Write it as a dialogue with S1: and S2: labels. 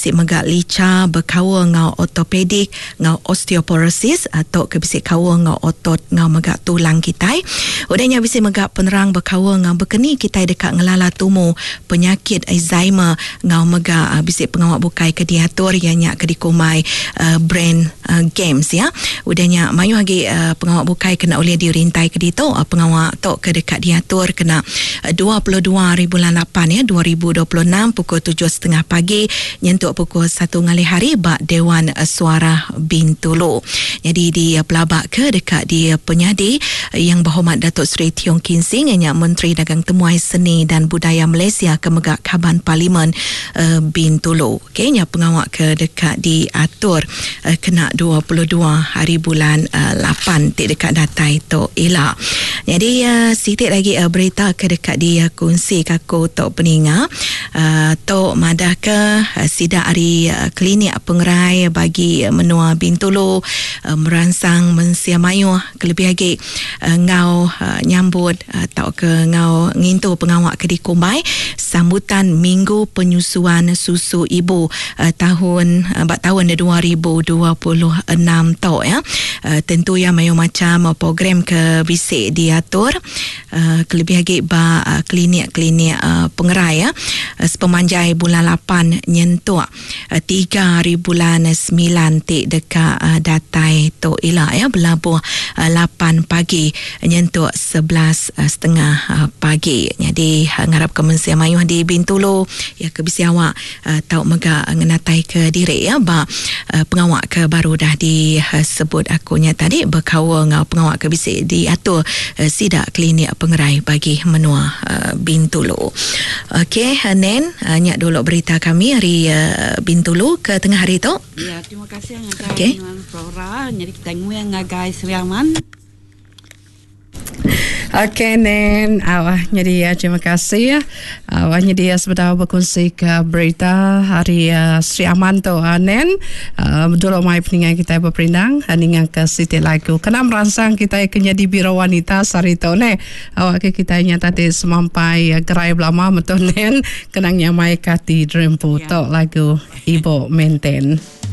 S1: si megak lica berkawa ngau ortopedik ngau osteoporosis atau ke bisi kawa ngau otot ngau megak tulang kita. Udahnya bisi megak penerang berkawa ngau berkeni kita dekat ngelala tumu penyakit Alzheimer ngau megak bisi pengawak bukai ke diatur yang nyak ke dikumai brain games ya. Udahnya mayu lagi pengawak bukai kena oleh dirintai ke dito pengawak tok ke dekat diatur kena 22 hari bulan 8 ya 2026 pukul 7.30 pagi nyentuk pukul 1 ngalih hari bak Dewan Suara Bintulu. Jadi di pelabak ke dekat di penyadi yang berhormat Datuk Seri Tiong Kinsing yang Menteri Dagang Temuai Seni dan Budaya Malaysia ke megak Kaban Parlimen Bintulu. Okey, nya pengawak ke dekat diatur kena 22 hari bulan 8 dekat datai to elak. Jadi sikit lagi berita ke dekat dia kongsi kaku tok peninga tok madah ke sidak hari klinik pengerai bagi menua Bintulu merangsang mensiamayu kelebih lagi ngau nyambut atau ke ngau ngintu pengawak ke dikumbai sambutan Minggu Penyusuan Susu Ibu tahun 2026 tok ya. Tentu ya mayu macam program ke bisik diatur kelebih lagi ba klinik-klinik pengerai ya sepemanjai bulan 8 nyentuk 3 hari bulan 9 tik dekat datai to ila ya berlabuh 8 pagi nyentuk 11.30 pagi. Jadi ngarap kemensian mayuh di Bintulu ya ke bisi awak tau megak ngenatai ke diri ya ba pengawak ke baru dah disebut akunya tadi berkawa ngau pengawak ke bisi diatur sidak klinik pengerai bagi menua Bintulu. Okey, Nen nyak dulu berita kami hari Bintulu ke tengah hari tu.
S2: Ya, terima kasih ngagai Flora. Jadi kita ngui ngagai Seriaman.
S3: Okey, Nen. Jadi terima kasih. Jadi sebentar berkongsi ke berita hari Sri Aman tu, Nen. Dulu mai peningan kita berperindang dengan ke Siti Lagu. Kena merangsang kita akan jadi biro wanita sari tu, ne. Awak kita nyata tadi semampai gerai belama betul, Nen. Kenang nyamai kati drempu tok lagu Ibu Maintain.